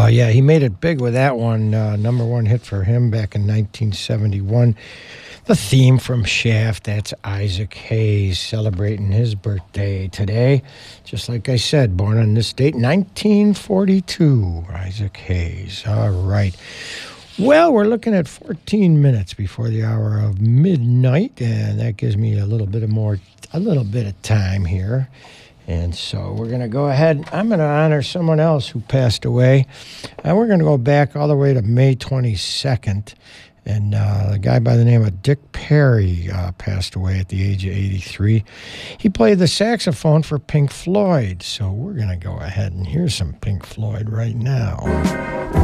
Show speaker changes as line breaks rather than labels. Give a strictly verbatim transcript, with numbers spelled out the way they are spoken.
Oh, yeah, he made it big with that one. Uh, number one hit for him back in nineteen seventy-one. The theme from Shaft, that's Isaac Hayes celebrating his birthday today. Just like I said, born on this date, nineteen forty-two, Isaac Hayes. All right. Well, we're looking at fourteen minutes before the hour of midnight, and that gives me a little bit of more, a little bit of time here. And so we're going to go ahead. I'm going to honor someone else who passed away. And we're going to go back all the way to May twenty-second. And uh, a guy by the name of Dick Perry uh, passed away at the age of eighty-three. He played the saxophone for Pink Floyd. So we're going to go ahead and hear some Pink Floyd right now.